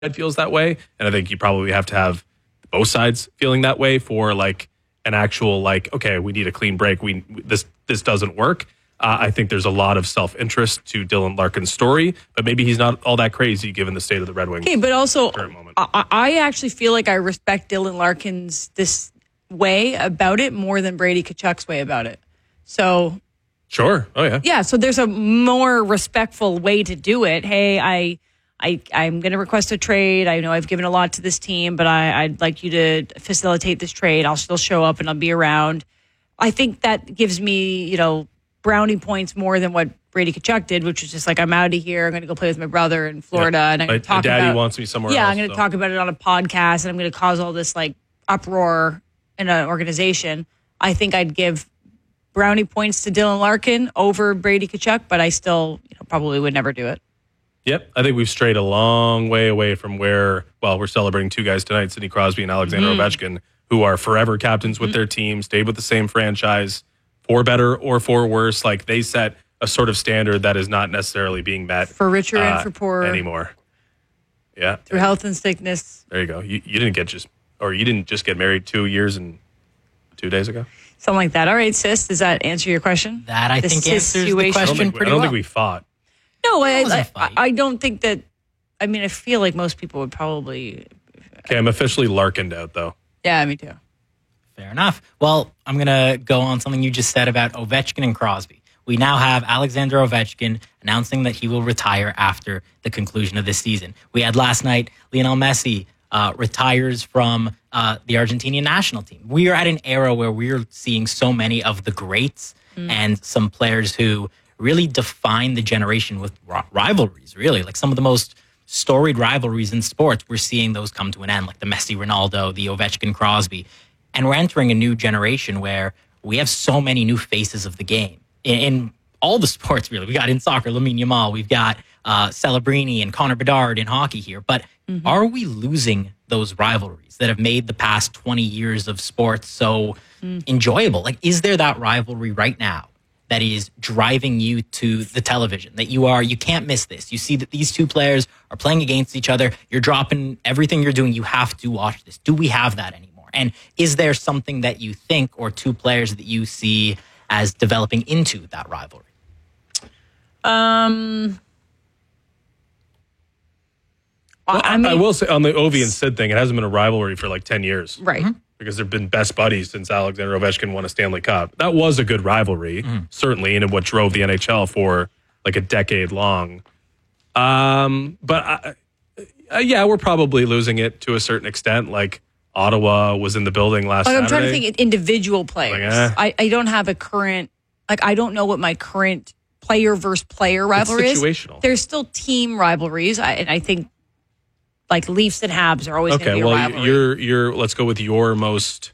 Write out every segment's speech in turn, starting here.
feels that way. And I think you probably have to have both sides feeling that way for like an actual like, okay, we need a clean break. This doesn't work. I think there's a lot of self-interest to Dylan Larkin's story, but maybe he's not all that crazy given the state of the Red Wings. Okay, but also, current moment. I actually feel like I respect Dylan Larkin's this way about it more than Brady Tkachuk's way about it. So, sure. Oh, yeah. Yeah, so there's a more respectful way to do it. Hey, I'm going to request a trade. I know I've given a lot to this team, but I'd like you to facilitate this trade. I'll still show up and I'll be around. I think that gives me, brownie points more than what Brady Tkachuk did, which was just like, I'm out of here. I'm going to go play with my brother in Florida. And I'm going to talk about Daddy wants me somewhere else. Yeah, I'm going to talk about it on a podcast, and I'm going to cause all this like uproar in an organization. I think I'd give brownie points to Dylan Larkin over Brady Tkachuk, but I still probably would never do it. Yep. I think we've strayed a long way away from where, we're celebrating two guys tonight, Sidney Crosby and Alexander Ovechkin, who are forever captains with their team, stayed with the same franchise, for better or for worse. Like, they set a sort of standard that is not necessarily being met. For richer and for poorer. Anymore. Yeah. Through health and sickness. There you go. You didn't just get married 2 years and 2 days ago? Something like that. All right, sis, does that answer your question? That I think answers the question pretty well. I don't think we fought. No, I don't think that. I mean, I feel like most people would probably. Okay, I'm officially Larkined out, though. Yeah, me too. Fair enough. Well, I'm going to go on something you just said about Ovechkin and Crosby. We now have Alexander Ovechkin announcing that he will retire after the conclusion of this season. We had last night Lionel Messi retires from the Argentinian national team. We are at an era where we're seeing so many of the greats and some players who really define the generation with rivalries, really. Like some of the most storied rivalries in sports, we're seeing those come to an end, like the Messi-Ronaldo, the Ovechkin-Crosby. And we're entering a new generation where we have so many new faces of the game. In all the sports, really. We got in soccer, Lamine Yamal. We've got Celebrini and Connor Bedard in hockey here. But are we losing those rivalries that have made the past 20 years of sports so enjoyable? Like, is there that rivalry right now that is driving you to the television, that you can't miss this? You see that these two players are playing against each other. You're dropping everything you're doing. You have to watch this. Do we have that anymore? And is there something that you think, or two players that you see as developing into that rivalry? I will say on the Ovi and Sid thing, it hasn't been a rivalry for like 10 years. Right. Because they've been best buddies since Alexander Ovechkin won a Stanley Cup. That was a good rivalry, certainly, and what drove the NHL for like a decade long. But we're probably losing it to a certain extent. Like, Ottawa was in the building last Saturday. I'm trying to think individual players. I don't have a current, I don't know what my current player versus player rivalry is. Situational. There's still team rivalries. I think like Leafs and Habs are always going to be a rivalry. You're let's go with your most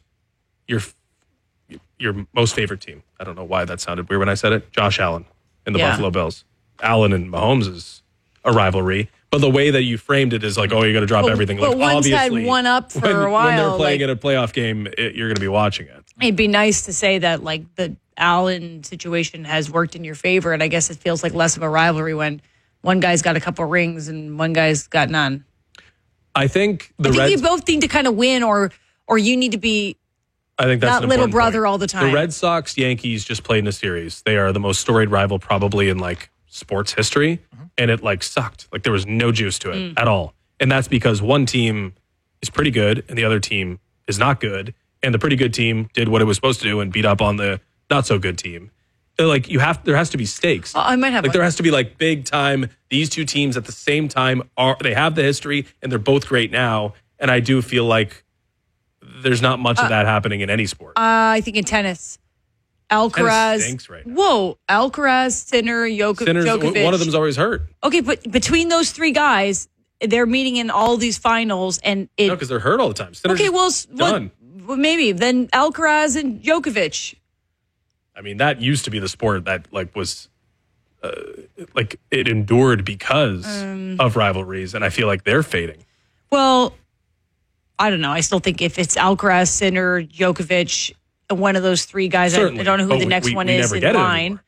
favorite team. I don't know why that sounded weird when I said it. Josh Allen and the Buffalo Bills. Allen and Mahomes is a rivalry. But the way that you framed it is like, oh, you're going to drop everything. But like, one's obviously, had one up for a while. When they're playing in a playoff game, you're going to be watching it. It'd be nice to say that like the Allen situation has worked in your favor, and I guess it feels like less of a rivalry when one guy's got a couple rings and one guy's got none. I think you both need to kind of win, or you need to be. I think that's not little brother all the time. The Red Sox Yankees just played in a series. They are the most storied rival probably in like sports history. And it like sucked. Like there was no juice to it at all. And that's because one team is pretty good and the other team is not good. And the pretty good team did what it was supposed to do and beat up on the not so good team. Like there has to be stakes. I might have there has to be like big time. These two teams at the same time they have the history and they're both great now. And I do feel like there's not much of that happening in any sport. I think in tennis. Alcaraz. Stinks right now. Whoa. Alcaraz, Sinner, Djokovic. One of them's always hurt. Okay, but between those three guys, they're meeting in all these finals. And no, because they're hurt all the time. Sinner's done. Well, maybe. Then Alcaraz and Djokovic. I mean, that used to be the sport that like was like it endured because of rivalries. And I feel like they're fading. Well, I don't know. I still think if it's Alcaraz, Sinner, Djokovic, one of those three guys, I don't know who the next one is in line.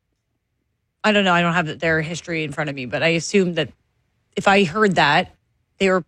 I don't know. I don't have their history in front of me, but I assume that if I heard that, they were